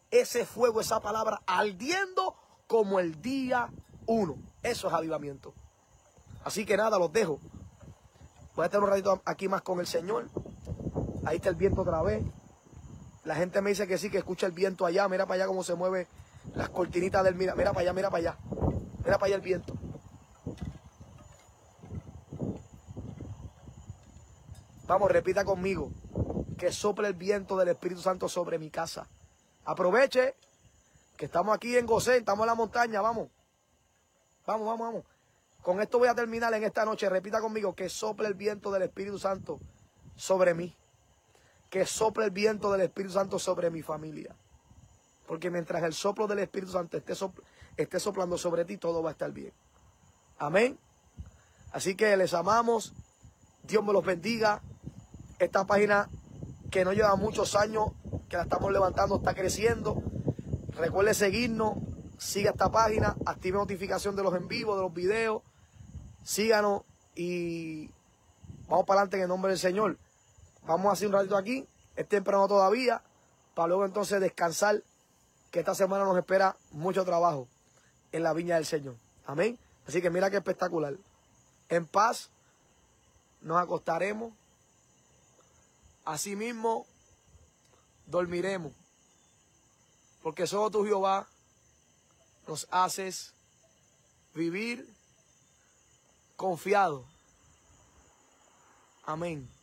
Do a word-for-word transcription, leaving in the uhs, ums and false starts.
ese fuego, esa palabra, ardiendo como el día uno. Eso es avivamiento. Así que nada, los dejo. Voy a estar un ratito aquí más con el Señor. Ahí está el viento otra vez. La gente me dice que sí, que escucha el viento allá. Mira para allá cómo se mueve las cortinitas del... Mira, mira para allá, mira para allá. Mira para allá el viento. Vamos, repita conmigo. Que sople el viento del Espíritu Santo sobre mi casa. Aproveche que estamos aquí en Gosén, estamos en la montaña, vamos. Vamos, vamos, vamos. Con esto voy a terminar en esta noche. Repita conmigo, que sople el viento del Espíritu Santo sobre mí. Que sople el viento del Espíritu Santo sobre mi familia. Porque mientras el soplo del Espíritu Santo esté, sopl esté soplando sobre ti, todo va a estar bien. Amén. Así que les amamos. Dios me los bendiga. Esta página que no lleva muchos años, que la estamos levantando, está creciendo. Recuerde seguirnos. Siga esta página. Active notificación de los en vivo, de los videos. Síganos y vamos para adelante en el nombre del Señor. Vamos a hacer un ratito aquí. Es temprano todavía. Para luego entonces descansar. Que esta semana nos espera mucho trabajo en la viña del Señor. Amén. Así que mira qué espectacular. En paz nos acostaremos. Asimismo dormiremos. Porque solo tú, Jehová, nos haces vivir confiado. Amén.